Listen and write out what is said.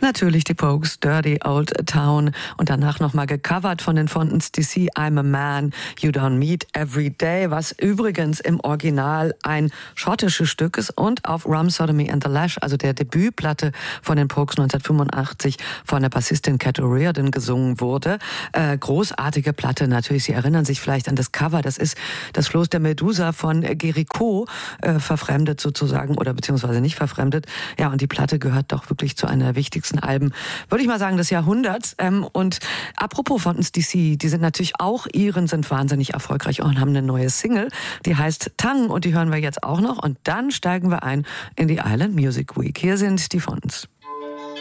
Natürlich die Pogues, Dirty Old Town und danach nochmal gecovert von den Fontaine's DC, I'm a Man, You Don't Meet Every Day, was übrigens im Original ein schottisches Stück ist und auf Rum, Sodomy and the Lash, also der Debütplatte von den Pogues 1985 von der Bassistin Cat O'Riordan gesungen wurde. Großartige Platte natürlich, Sie erinnern sich vielleicht an das Cover, das ist das Floß der Medusa von Géricault, verfremdet sozusagen oder beziehungsweise nicht verfremdet. Ja, und die Platte gehört doch wirklich zu einer der wichtigsten Alben, würde ich mal sagen, des Jahrhunderts. Und apropos Fontaine's DC, die sind natürlich auch Iren, sind wahnsinnig erfolgreich und haben eine neue Single, die heißt Tang und die hören wir jetzt auch noch und dann steigen wir ein in die Island Music Week. Hier sind die Fontaine's.